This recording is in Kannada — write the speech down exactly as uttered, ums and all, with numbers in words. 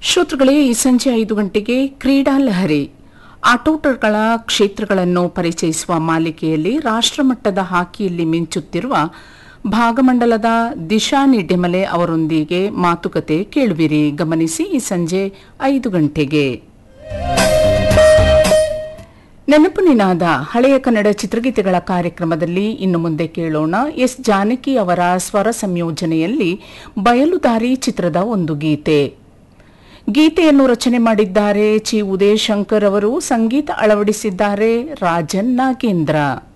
ಶ್ರೋತೃಗಳೇ, ಈ ಸಂಜೆ ಐದು ಗಂಟೆಗೆ ಕ್ರೀಡಾ ಲಹರಿ ಆಟೋಟಗಳ ಕ್ಷೇತ್ರಗಳನ್ನು ಪರಿಚಯಿಸುವ ಮಾಲಿಕೆಯಲ್ಲಿ ರಾಷ್ಟ್ರಮಟ್ಟದ ಹಾಕಿಯಲ್ಲಿ ಮಿಂಚುತ್ತಿರುವ ಭಾಗಮಂಡಲದ ದಿಶಾ ನಿಡ್ಡೆಮಲೆ ಅವರೊಂದಿಗೆ ಮಾತುಕತೆ ಕೇಳುವಿರಿ. ಗಮನಿಸಿ, ಈ ಸಂಜೆ ಐದು ಗಂಟೆಗೆ. ನೆನಪು ನಿನಾದ ಹಳೆಯ ಕನ್ನಡ ಚಿತ್ರಗೀತೆಗಳ ಕಾರ್ಯಕ್ರಮದಲ್ಲಿ ಇನ್ನು ಮುಂದೆ ಕೇಳೋಣ. ಎಸ್ ಜಾನಕಿ ಅವರ ಸ್ವರ ಸಂಯೋಜನೆಯಲ್ಲಿ ಬಯಲುದಾರಿ ಚಿತ್ರದ ಒಂದು ಗೀತೆ. ಗೀತೆಯನ್ನು ರಚನೆ ಮಾಡಿದ್ದಾರೆ ಚಿ ಉದಯಶಂಕರ್ ಅವರು, ಸಂಗೀತ ಅಳವಡಿಸಿದ್ದಾರೆ ರಾಜನ್ ನಾಗೇಂದ್ರ.